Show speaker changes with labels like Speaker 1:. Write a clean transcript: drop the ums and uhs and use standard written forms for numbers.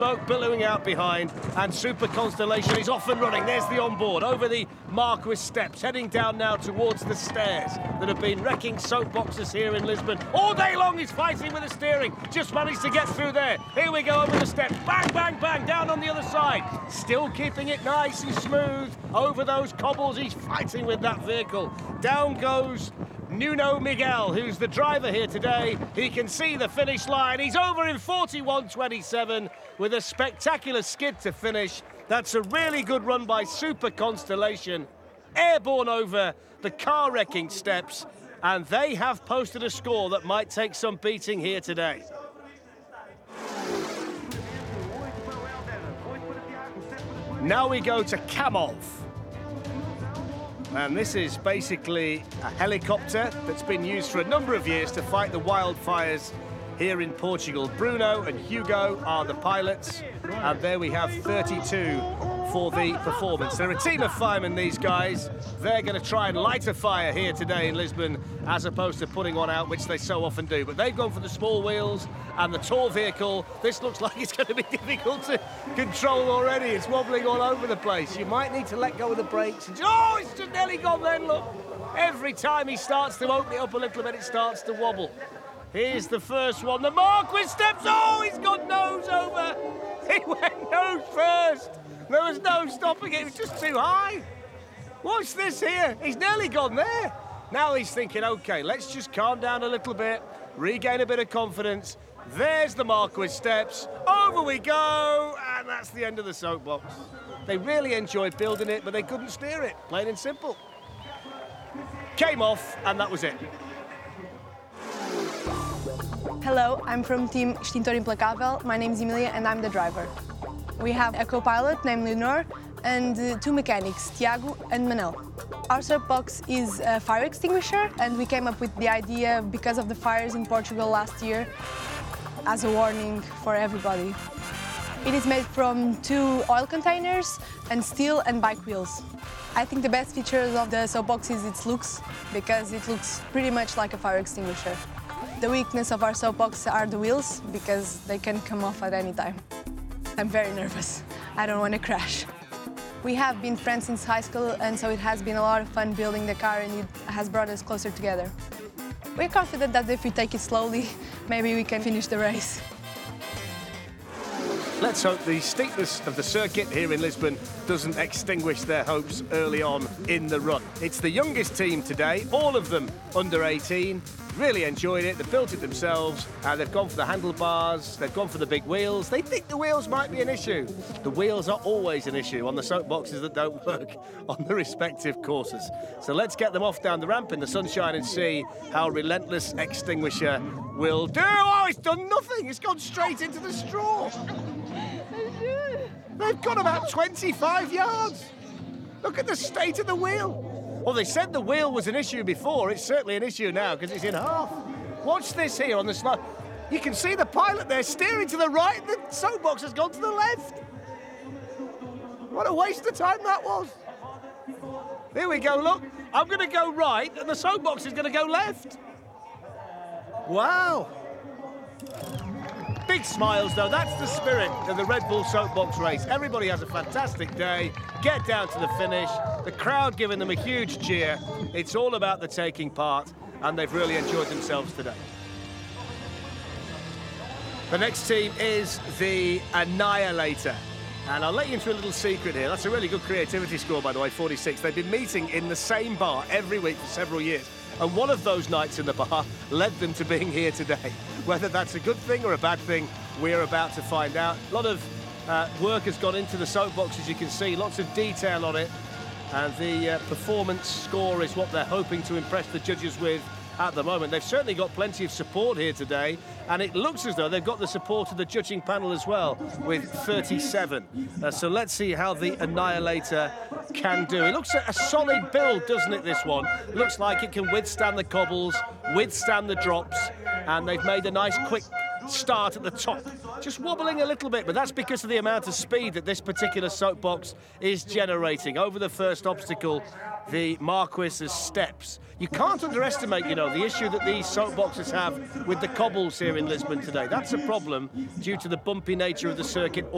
Speaker 1: Smoke billowing out behind, and Super Constellation is off and running. There's the onboard over the Marquis steps, heading down now towards the stairs that have been wrecking soapboxes here in Lisbon. All day long he's fighting with the steering, just managed to get through there. Here we go over the steps, bang, bang, bang, down on the other side. Still keeping it nice and smooth over those cobbles. He's fighting with that vehicle. Down goes Nuno Miguel, who's the driver here today. He can see the finish line. He's over in 41.27 with a spectacular skid to finish. That's a really good run by Super Constellation. Airborne over the car-wrecking steps, and they have posted a score that might take some beating here today. Now we go to Kamov. And this is basically a helicopter that's been used for a number of years to fight the wildfires here in Portugal. Bruno and Hugo are the pilots, and there we have 32 for the performance. They're a team of firemen, these guys. They're going to try and light a fire here today in Lisbon, as opposed to putting one out, which they so often do. But they've gone for the small wheels and the tall vehicle. This looks like it's going to be difficult to control already. It's wobbling all over the place. You might need to let go of the brakes. Oh, it's just nearly gone then, look. Every time he starts to open it up a little bit, it starts to wobble. Here's the first one. The Marquis steps. Oh, he's got nose over. He went nose first. There was no stopping it. It was just too high. Watch this here. He's nearly gone there. Now he's thinking, OK, let's just calm down a little bit, regain a bit of confidence. There's the Marquis steps. Over we go. And that's the end of the soapbox. They really enjoyed building it, but they couldn't steer it. Plain and simple. Came off, and that was it.
Speaker 2: Hello, I'm from Team Extintor Implacável. My name is Emilia, and I'm the driver. We have a co-pilot named Leonor and two mechanics, Tiago and Manel. Our soapbox is a fire extinguisher, and we came up with the idea because of the fires in Portugal last year as a warning for everybody. It is made from 2 oil containers and steel and bike wheels. I think the best features of the soapbox is its looks, because it looks pretty much like a fire extinguisher. The weakness of our soapbox are the wheels, because they can come off at any time. I'm very nervous. I don't want to crash. We have been friends since high school, and so it has been a lot of fun building the car, and it has brought us closer together. We're confident that if we take it slowly, maybe we can finish the race.
Speaker 1: Let's hope the steepness of the circuit here in Lisbon doesn't extinguish their hopes early on in the run. It's the youngest team today, all of them under 18. Really enjoyed it. They built it themselves, and they've gone for the handlebars, they've gone for the big wheels. They think the wheels might be an issue. The wheels are always an issue on the soapboxes that don't work on the respective courses. So let's get them off down the ramp in the sunshine and see how Relentless Extinguisher will do. Oh, it's done nothing. It's gone straight into the straw. They've got about 25 yards. Look at the state of the wheel. Well, they said the wheel was an issue before. It's certainly an issue now because it's in half. Watch this here on the slide. You can see the pilot there steering to the right. The soapbox has gone to the left. What a waste of time that was. Here we go, look. I'm going to go right and the soapbox is going to go left. Wow. Big smiles, though. That's the spirit of the Red Bull Soapbox race. Everybody has a fantastic day, get down to the finish, the crowd giving them a huge cheer. It's all about the taking part, and they've really enjoyed themselves today. The next team is the Annihilator. And I'll let you into a little secret here. That's a really good creativity score, by the way, 46. They've been meeting in the same bar every week for several years. And one of those nights in the bar led them to being here today. Whether that's a good thing or a bad thing, we're about to find out. A lot of work has gone into the soapbox, as you can see, lots of detail on it. And the performance score is what they're hoping to impress the judges with at the moment. They've certainly got plenty of support here today, and it looks as though they've got the support of the judging panel as well, with 37. So let's see how the Annihilator can do. It looks a solid build, doesn't it, this one? Looks like it can withstand the cobbles, withstand the drops, and they've made a nice quick start at the top. Just wobbling a little bit, but that's because of the amount of speed that this particular soapbox is generating. Over the first obstacle, the Marquis's steps. You can't underestimate, you know, the issue that these soapboxes have with the cobbles here in Lisbon today. That's a problem due to the bumpy nature of the circuit.